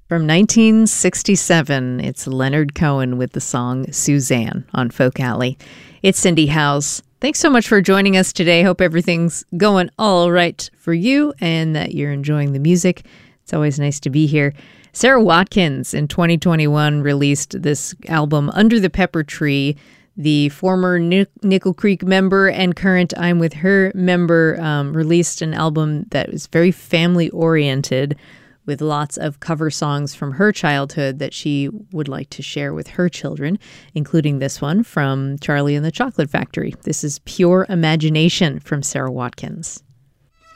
From 1967, it's Leonard Cohen with the song Suzanne on Folk Alley. It's Cindy House. Thanks so much for joining us today. Hope everything's going all right for you and that you're enjoying the music. It's always nice to be here. Sarah Watkins in 2021 released this album, Under the Pepper Tree. The former Nickel Creek member and current I'm With Her member released an album that was very family-oriented with lots of cover songs from her childhood that she would like to share with her children, including this one from Charlie and the Chocolate Factory. This is Pure Imagination from Sarah Watkins.